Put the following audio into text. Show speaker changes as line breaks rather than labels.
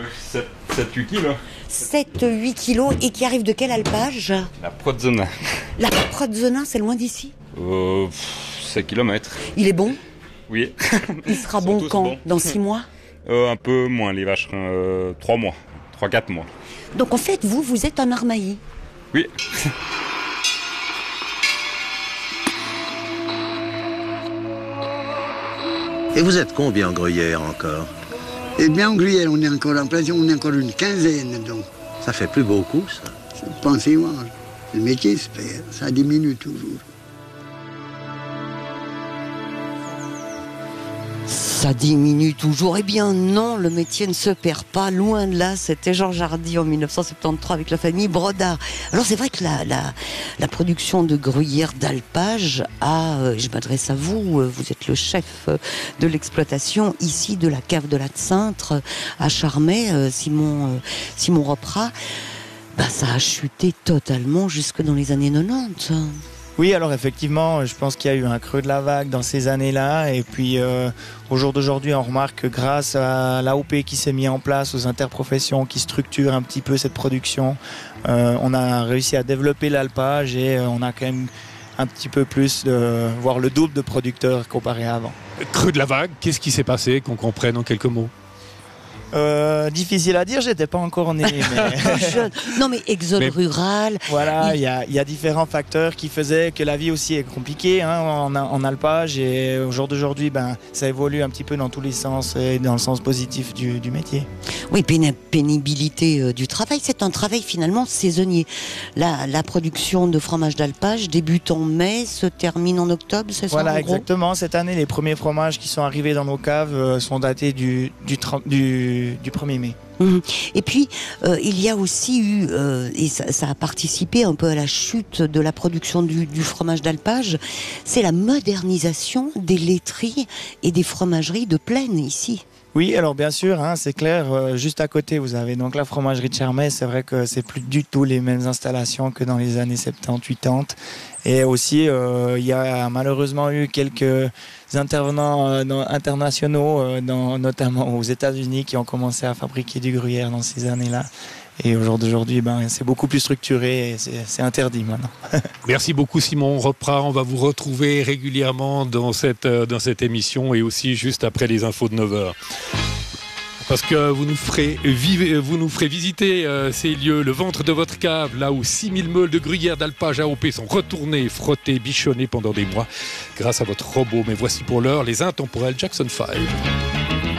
7-8 kilos.
7-8 kilos et qui arrive de quel alpage?
La Prodzona.
La Prodzona, c'est loin d'ici?
7 km.
Il est bon?
Oui.
Il sera bon quand? Bons. Dans 6 mois?
Un peu moins, les vaches. 3 mois. 3-4 mois.
Donc en fait, vous êtes un Armailly?
Oui.
Et vous êtes combien en gruyère encore?
Eh bien, en gruyère, on est encore en place, on est encore une quinzaine, donc.
Ça fait plus beaucoup, ça.
Pensez-moi, le métier se fait, ça diminue toujours.
Ça diminue toujours. Eh bien non, le métier ne se perd pas, loin de là. C'était Georges Hardy en 1973 avec la famille Brodard. Alors c'est vrai que la production de gruyère d'alpage je m'adresse à vous, vous êtes le chef de l'exploitation ici de la cave de la Cintre à Charmey, Simon Ropra. Ça a chuté totalement jusque dans les années 90.
Oui, alors effectivement, je pense qu'il y a eu un creux de la vague dans ces années-là. Et puis, au jour d'aujourd'hui, on remarque que grâce à l'AOP qui s'est mis en place, aux interprofessions qui structurent un petit peu cette production, on a réussi à développer l'alpage et on a quand même un petit peu plus, voire le double de producteurs comparé à avant.
Creux de la vague, qu'est-ce qui s'est passé, qu'on comprenne en quelques mots?
Difficile à dire, j'étais pas encore né. Mais...
Non mais exode rural.
Voilà, il y a différents facteurs qui faisaient que la vie aussi est compliquée en alpage et au jour d'aujourd'hui, ça évolue un petit peu dans tous les sens et dans le sens positif du métier.
Oui, pénibilité du travail, c'est un travail finalement saisonnier. La production de fromage d'alpage débute en mai, se termine en octobre, c'est ça?
Voilà, exactement. Cette année, les premiers fromages qui sont arrivés dans nos caves sont datés du 1er mai.
Et puis, il y a aussi eu, et ça a participé un peu à la chute de la production du fromage d'alpage, c'est la modernisation des laiteries et des fromageries de plaine ici.
Oui, alors bien sûr, c'est clair, juste à côté vous avez donc la fromagerie de Charmey, c'est vrai que c'est plus du tout les mêmes installations que dans les années 70-80. Et aussi, il y a malheureusement eu quelques intervenants internationaux, notamment aux États-Unis, qui ont commencé à fabriquer du gruyère dans ces années-là. Et au jour d'aujourd'hui, c'est beaucoup plus structuré et c'est interdit maintenant.
Merci beaucoup Simon Ropra, on va vous retrouver régulièrement dans cette émission et aussi juste après les infos de 9h. Parce que vous nous ferez visiter ces lieux, le ventre de votre cave, là où 6000 meules de gruyère d'alpage AOP sont retournées, frottées, bichonnées pendant des mois grâce à votre robot. Mais voici pour l'heure les intemporels Jackson 5.